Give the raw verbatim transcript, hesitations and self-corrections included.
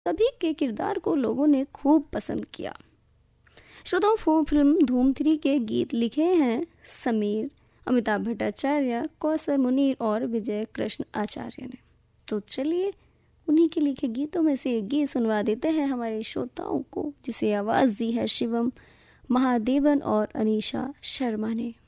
सभी के किरदार को लोगों ने खूब पसंद किया। श्रोताओं, फिल्म धूम थ्री के गीत लिखे हैं समीर, अमिताभ भट्टाचार्य, कौसर मुनीर और विजय कृष्ण आचार्य ने। तो चलिए उन्हीं के लिखे गीतों में से एक गीत सुनवा देते हैं हमारे श्रोताओं को, जिसे आवाज़ दी है शिवम महादेवन और अनीशा शर्मा ने।